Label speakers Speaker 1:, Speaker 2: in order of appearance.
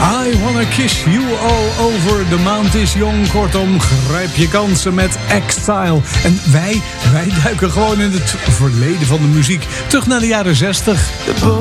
Speaker 1: I Wanna Kiss You All Over. The Mount is Young. Kortom, grijp je kansen met Exile. En wij duiken gewoon in het verleden van de muziek. Terug naar de jaren 60.